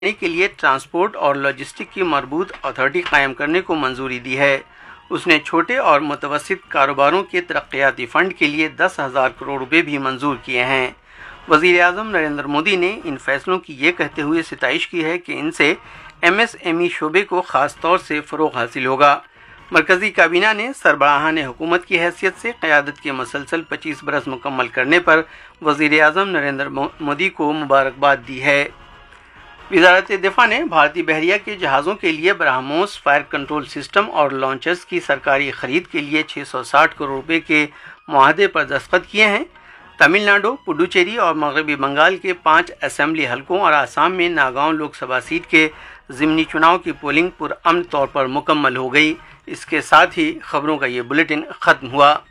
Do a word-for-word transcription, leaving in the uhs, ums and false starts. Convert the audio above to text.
के लिए ट्रांसपोर्ट और लॉजिस्टिक की मरबूत अथॉरिटी कायम करने को मंजूरी दी है। उसने छोटे और मुतवस्सित कारोबारों के तरक्याती फ़ंड के लिए दस हज़ार करोड़ रुपए भी मंजूर किए हैं। वज़ीर आज़म नरेंद्र मोदी ने इन फैसलों की ये कहते हुए सिताइश की है कि इनसे एमएसएमई शोबे को ख़ास तौर से फ़रोग़ हासिल होगा। मरकज़ी काबीना ने सरबराहान हुकूमत की हैसियत से क़यादत के मसलसल पच्चीस बरस मुकम्मल करने पर वज़ीर आज़म नरेंद्र मोदी को मुबारकबाद दी है। वज़ारत दिफ़ा ने भारतीय बहरिया के जहाज़ों के लिए ब्रह्मोस फायर कंट्रोल सिस्टम और लॉन्चर्स की सरकारी ख़रीद के लिए छः सौ साठ करोड़ रुपए के मुआहदे पर दस्तखत किए हैं। तमिलनाडु, पुडुचेरी और मगरबी बंगाल के पाँच असेंबली हलकों और आसाम में नागांव लोकसभा सीट के ज़िमनी चुनाव की पोलिंग पुरअमन तौर पर मुकम्मल हो गई। इसके साथ ही खबरों का ये बुलेटिन ख़त्म हुआ।